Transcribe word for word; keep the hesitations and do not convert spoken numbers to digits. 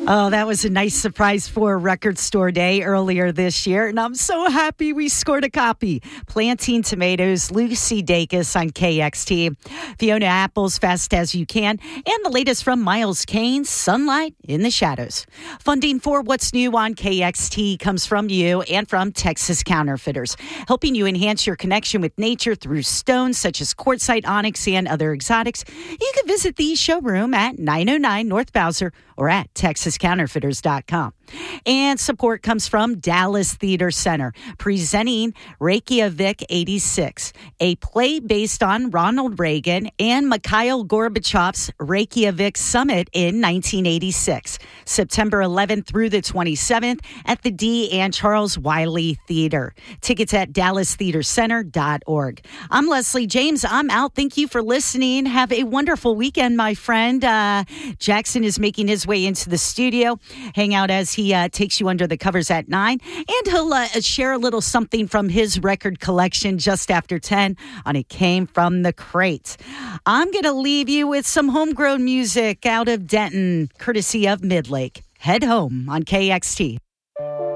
Oh, that was a nice surprise for Record Store Day earlier this year, and I'm so happy we scored a copy. Planting Tomatoes, Lucy Dacus on K X T, Fiona Apple's Fast As You Can, and the latest from Miles Kane's Sunlight in the Shadows. Funding for What's New on K X T comes from you and from Texas Counterfeiters, helping you enhance your connection with nature through stones such as quartzite, onyx, and other exotics. You can visit the showroom at nine oh nine North Bowser or at texas counterfeiters dot com. And support comes from Dallas Theater Center, presenting Reykjavik eighty-six, a play based on Ronald Reagan and Mikhail Gorbachev's Reykjavik Summit in nineteen eighty-six, September eleventh through the twenty-seventh at the D. and Charles Wiley Theater. Tickets at dallas theater center dot org. I'm Leslie James. I'm out. Thank you for listening. Have a wonderful weekend, my friend. Uh, Jackson is making his way into the studio. Hang out as he uh, takes you under the covers at nine, and he'll uh, share a little something from his record collection just after ten on It Came From the Crate. I'm going to leave you with some homegrown music out of Denton, courtesy of Midlake. Head home on K X T.